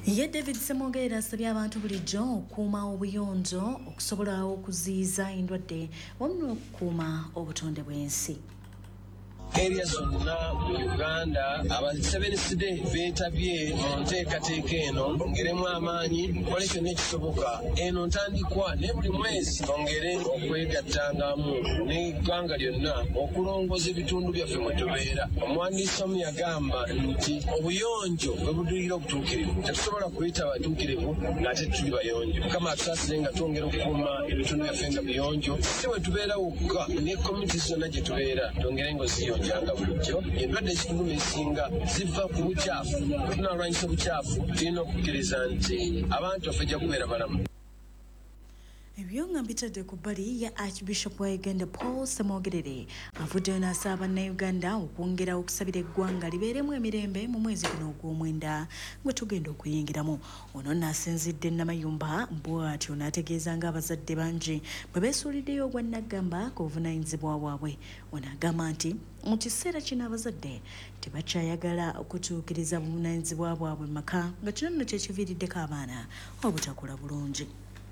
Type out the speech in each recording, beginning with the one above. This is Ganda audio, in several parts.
Ye David Semogera asabye abantu bulijjo okukuuma obuyonjo okusobola okuziyiza endwadde wamu n'okukuuma obutonde bw'ensi. Area zonna mu Uganda abasebereside beetabye mu nteekateeka eno ongeremu amaanyi mukole kyonna ekisoboka eno ntandikwa ne buli mwezi ongere okwegattangamu n'eggwanga lyonna okulongooza ebitundu byaffe mwe tubeera. Omuwandiisi omu yagamba nti obuyonjo bwe budulira obutuukirivu tetusobola kuyita batuukirivu ng'ate tuli bayonjo. Mukama atusaasire nga twongera okukuuma ebitundu byaffe nga biyonjo. Si bwe tubeera wokka ne community zonna gye tubeera twongere ng'oziyonjo. Bulijjo endwadde ekitundu ezisinga ziva ku bukyafu. Bwe tunaalwanyisa obukyafu tulina okukkiriza nti abantu baffe ejja kubeera balamu. Ebyo nga bitadde ku bbali ya Archbishop wa Uganda Paul Semogerere avuddeyo n'asaba Bannayuganda okwongera okusabira eggwanga libeeremu emirembe mu mwezi guno ogw'omwenda gwe tugenda okuyingiramu. Ono n'asinzidde Namayumba bw'atyo n'ategeeza ng'abazadde bangi bwe beesuuliddeyo ogwannaggamba ku buvunaanyizibwa bwabwe. Ono agamba nti mu kiseera kino abazadde tebakyayagala okutuukiriza buvunaanyizibwa bwabwe mu maka nga kino nno kyekiviiriddeko abaana obutakula bulungi.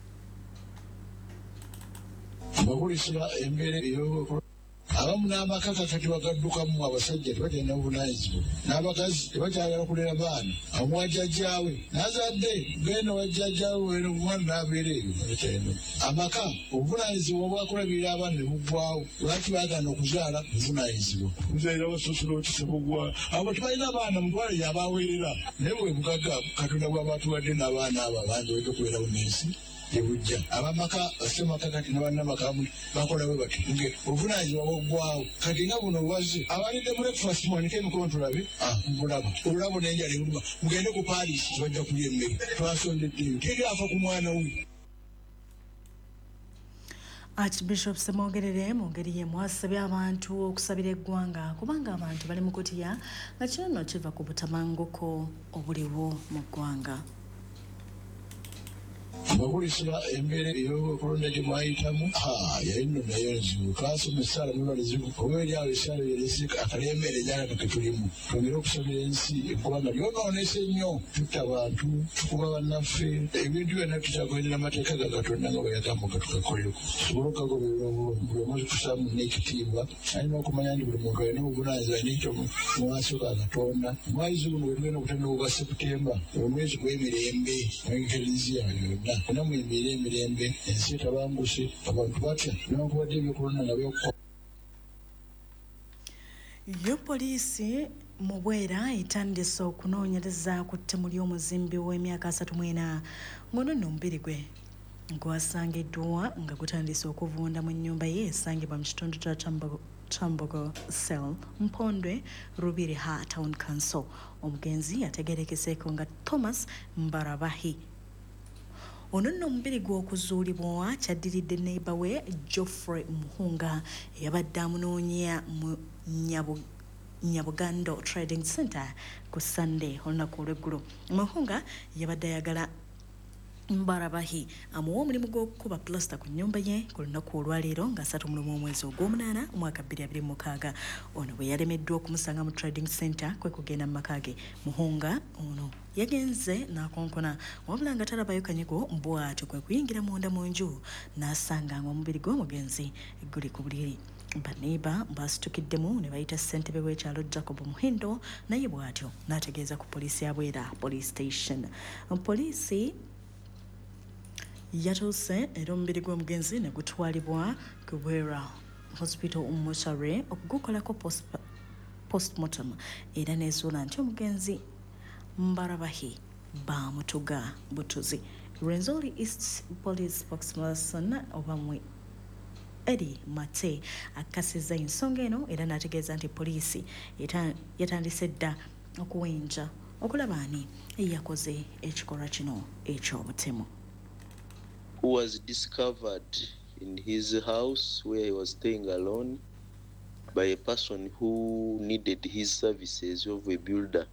Bakulisira embeera ey'obukulu abamu n'amaka kakati bagaddukamu abasajja tebakyalina buvunaanyizibwa n'abakazi tebakyagala kulera baana amuwajjajjaawe n'azadde genda wajjajjaawe weno omwana n'abeera ebyo bakyalina amaka obuvunaanyizibwa obwakulabirira abaana ne buggwawo lwaki baagana okuzaala buvunaanyizibwa muzaira basosula okisibugwa abo tebalina baana mutwale yabaweerera naye bwe bugagga katonda bw'abatuwadde n'abaana abo abangi bajja kubeerawo n'ensi ebujja abamaka basemaka kati n'abannamaka bakola bwe bati nge obuvunaanyizibwa bwoggwawo kati nga buno bwazze abalidde breakfast mwanike emikono tulabe mbulaba olulabo n'enjala eruma mugende ku paalisi tebajja kulya emmere twasondeddeyo teryafa ku mwana we. Archbishop Semogerere mu ngeri y'emu asabye abantu okusabira eggwanga kubanga abantu bali mu kutya nga kino nno kiva ku butamanguko obuliwo mu ggwanga. Bakulisira embeera ey'okulonda gye mwayitamu yali nno nayo nzibu twasoma essaala mubalizibu oba eri awo essaala yeresi akalembeera egyaka ke tulimu twongere okusabira ensi eggwanga lyonoonese nnyo tutta abantu tukuba bannaffe ebintu byonna tukyagoberera amateeka ga Katonda nga bwe yagamba tukakoleko tusobole okukagoberera obulungi buli omu tusaamu n'ekitiibwa alina okumanya nti buli muntu alina obuvunaanyizibwa n'ekyo mu maaso ga Katonda. Omwezi guno bwe tugenda okutandika ogwa Septemba omwezi gw'emirembe n'ekereziya yonna namu emirembe ensi etabanguse abantu batya newankubadde ebyokulonda nga byokukola. Yo poliisi mu Bwera etandise okunoonyereza ku ttemu ly'omuzimbi w'emyaka 34 ng'ono nno omubiri gwe gwasangiddwa nga gutandise okuvunda mu nnyumba ye esangibwa mu kitundu kya Chambogo Cell Mpondwe Rubiri Ha Town Council. Omugenzi yategeerekeseeko nga Thomas Mbarabahi. Ono nno omubiri gw'okuzuulibwa kyaddiridde neighbor we Geoffrey Muhunga eyabadde amunoonya mu Nyabugando Trading Center ku Sunday olunaku olw'eggulo. Muhunga yabadde ayagala Mbarabahi amuwa omulimu gw'okukuba plasita ku nnyumba ye ku lunaku olwaleero nga 31 omwezi ogw'omunaana omwaka 2026. Ono bwe yalemeddwa okumusanga mu Trading Center kwe kugenda mu maka ge. Muhunga ono yagenze n'akonkona wabula nga talabayo kanyego bw'atyo kwe kuyingira munda mu nju n'asanga ng'omubiri gw'omugenzi guli ku buliri. Baneiba basitukiddemu ne bayita ssentebe w'ekyalo Jacob Muhindo naye bw'atyo n'ategeeza ku poliisi ya Bwera Police Station. Poliisi yatuuse era omubiri gw'omugenzi ne gutwalibwa ku Bwera Hospital Mortuary okugukolako postmortem era n'ezuula nti omugenzi Mbarabahi baamutuga butuzi. Rwenzori East Police Spokesperson obamwe Eddie Mate akasizza ensonga eno era n'ategeeza nti poliisi yatandise dda okuwenja okulaba ani eyakoze ekikolwa kino eky'obutemu. Who was discovered in his house where he was staying alone by a person who needed his services of a builder.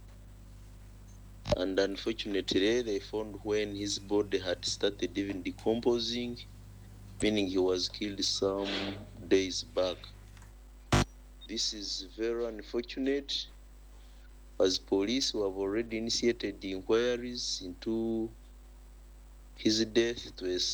And unfortunately, they found when his body had started even decomposing, meaning he was killed some days back. This is very unfortunate, as police who have already initiated the inquiries into his death to a